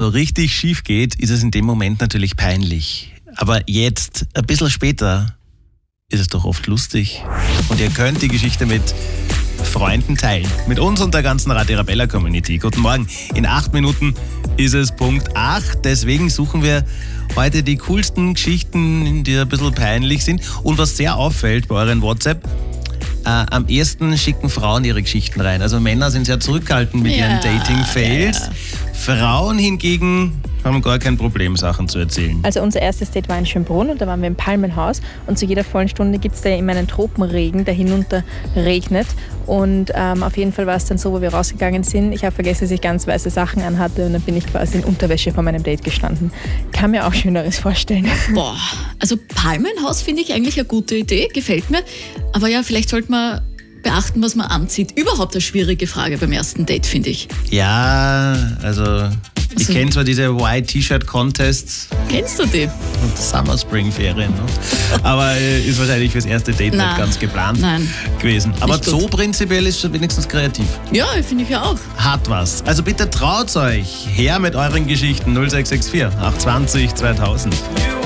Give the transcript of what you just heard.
so richtig schief geht, ist es in dem Moment natürlich peinlich. Aber jetzt, ein bisschen später, ist es doch oft lustig. Und ihr könnt die Geschichte mit Freunden teilen. Mit uns und der ganzen Radio Arabella Community. Guten Morgen. In 8 Minuten ist es Punkt 8. Deswegen suchen wir heute die coolsten Geschichten, die ein bisschen peinlich sind. Und was sehr auffällt bei euren WhatsApp, am ersten schicken Frauen ihre Geschichten rein. Also Männer sind sehr zurückhaltend mit ihren Dating-Fails. Ja. Frauen hingegen haben gar kein Problem, Sachen zu erzählen. Also unser erstes Date war in Schönbrunn und da waren wir im Palmenhaus und zu jeder vollen Stunde gibt es da ja immer einen Tropenregen, der hinunter regnet und auf jeden Fall war es dann so, wo wir rausgegangen sind, ich habe vergessen, dass ich ganz weiße Sachen anhatte und dann bin ich quasi in Unterwäsche vor meinem Date gestanden. Kann mir auch Schöneres vorstellen. Boah, also Palmenhaus finde ich eigentlich eine gute Idee, gefällt mir, aber ja, vielleicht sollte man beachten, was man anzieht. Überhaupt eine schwierige Frage beim ersten Date, finde ich. Ja, also ich kenne zwar diese White-T-Shirt-Contests. Kennst du die? Und Summer-Spring-Ferien. Ne? Aber ist wahrscheinlich fürs erste Date nicht ganz geplant gewesen. Aber so prinzipiell ist schon wenigstens kreativ. Ja, finde ich ja auch. Hat was. Also bitte traut euch. Her mit euren Geschichten 0664 820 2000.